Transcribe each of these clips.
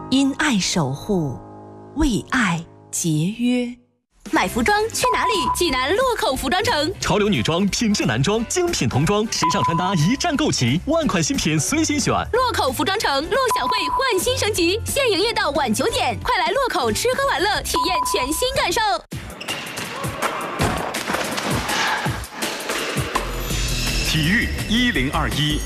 因爱守护，为爱节约。 买服装去哪里？济南洛口服装城， 潮流女装、品质男装、精品童装、时尚穿搭一站购齐，万款新品随心选。 洛口服装城，陆小慧焕新升级，现营业到晚9点，快来洛口吃喝玩乐，体验全新感受。 体育1021，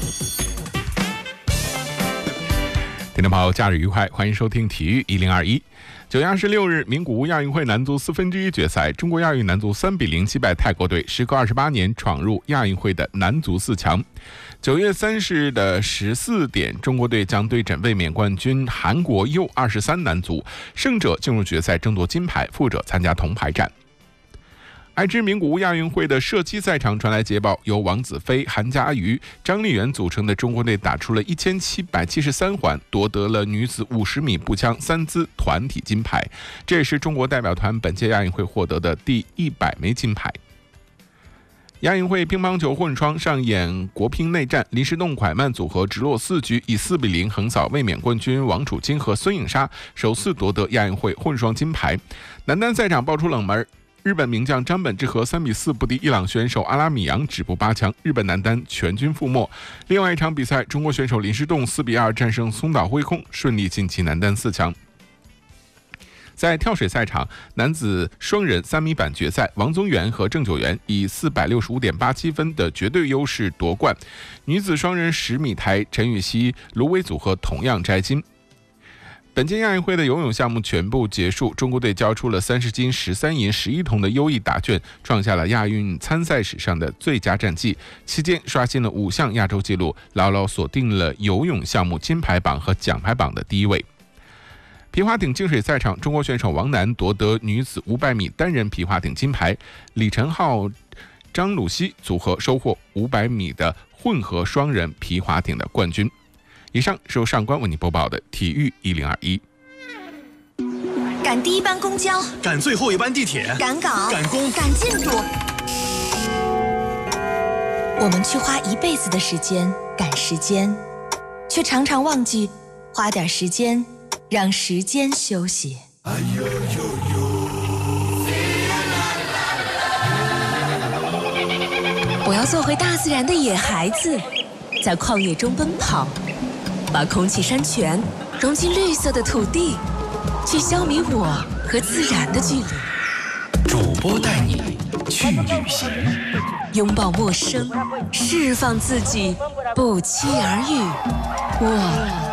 听众朋友，假日愉快，欢迎收听体育1021。9月26日，名古屋亚运会男足1/4决赛，中国亚运男足3比0击败泰国队，时隔28年闯入亚运会的男足4强。9月30日的14点，中国队将对阵卫冕冠军韩国 U23 男足，胜者进入决赛争夺金牌，负者参加铜牌战。爱知名古屋亚运会的射击赛场传来捷报，由王子飞、韩佳瑜、张丽媛组成的中国队打出了1773环，夺得了女子50米步枪3姿团体金牌，这也是中国代表团本届亚运会获得的第100枚金牌。亚运会乒乓球混双上演国乒内战，林诗栋蒯曼组合直落4局，以4比0横扫卫冕冠军王楚钦和孙颖莎，首次夺得亚运会混双金牌。男单赛场爆出冷门，日本名将张本智和3比4不敌伊朗选手阿拉米扬，止步8强，日本男单全军覆没。另外一场比赛，中国选手林诗栋4比2战胜松岛辉空，顺利晋级男单4强。在跳水赛场，男子双人3米板决赛，王宗源和郑九元以465.87分的绝对优势夺冠。女子双人10米台，陈雨希、卢伟组合同样摘金。本届亚运会的游泳项目全部结束，中国队交出了30金、13银、11铜的优异答卷，创下了亚运参赛史上的最佳战绩。期间刷新了5项亚洲纪录，牢牢锁定了游泳项目金牌榜和奖牌榜的第1位。皮划艇净水赛场，中国选手王楠夺得女子500米单人皮划艇金牌，李晨浩、张鲁熙组合收获500米的混合双人皮划艇的冠军。以上是由上官为你播报的体育1021。 赶第1班公交， 赶最后一班地铁， 赶稿， 赶工， 赶进度。我们去花一辈子的时间赶时间，却常常忘记花点时间让时间休息。我要做回大自然的野孩子，在旷野中奔跑，把空气山泉融进绿色的土地，去消弭我和自然的距离。 主播带你去旅行， 拥抱陌生，释放自己，不期而遇。我